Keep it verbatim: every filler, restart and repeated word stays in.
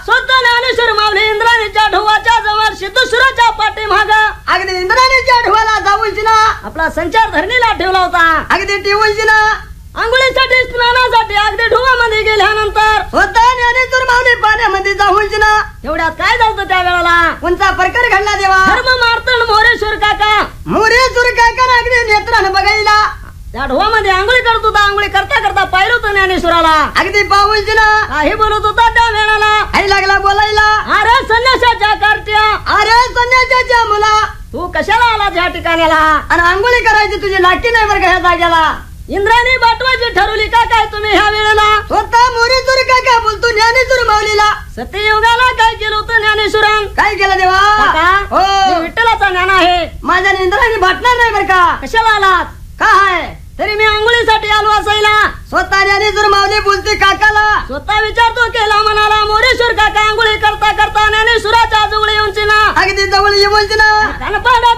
स्वतः ज्ञानेश्वर माऊली इंद्राणीच्या ढोवाच्या जवळ सिद्धेश्वराच्या पाठीमाग अगदी इंद्राणीच्या ढोला जाऊनची ना आपला संचार धरणीला ठेवला होता. अगदी टिवूनची ना आंघोळीसाठी स्नानासाठी अगदी ढोवामध्ये गेल्यानंतर स्वतः ज्ञानेश्वर माऊली पाण्यामध्ये जाऊनची ना एवढ्यात काय झालं त्या वेळेला कोणता प्रकार घडला देवा धर्म मार्तंड मोरेश्वर काका मोरे काका अगदी नेत्रानं बघायला त्या ढोवामध्ये आंघोळी करत होता. आंघोळी करता करता पाहिलं होतं ज्ञानेश्वराला. अगदी पाहूनची ना काही बोलत होता त्या वेळेला. आई लागला बोलायला अरे संन्यासाच्या कार्ट्या अरे संन्यासाच्या मुला तू कशाला आला त्या ठिकाणाला आणि आंघोळी करायची तुझी लाकी नाही बरं का ह्या जाग्याला. इंद्राणी बाटवाची ठरवली का काय तुम्ही ह्या वेळेला स्वतः मोरेश्वर काका बोलतो ज्ञानेश्वर माऊलीला सत्ययुगाला काय केलं होतं ज्ञानेश्वरान काय केलं देवा काका हो मी विठ्ठलाचा ज्ञान आहे. माझ्या इंद्राणी भाटणार नाही बरं का. कशाला आलात काय तरी मी आंघोळीसाठी आलो असायला. स्वतः ज्ञानेश्वर माऊली बोलते काकाला स्वतः विचारतो केला म्हणाला मोरेश्वर काका आंघोळी करता करता ज्ञानेश्वराच्या जवळ येऊन ना अगदी जवळ ये बोलते ना कानपाडात